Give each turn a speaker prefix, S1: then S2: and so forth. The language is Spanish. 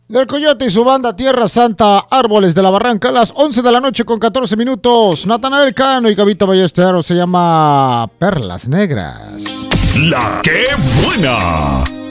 S1: Del Coyote y su banda Tierra Santa, Árboles de la Barranca, a las 11 de la noche con 14 minutos. Natanael Cano y Gavito Ballesteros, se llama Perlas Negras.
S2: La que buena.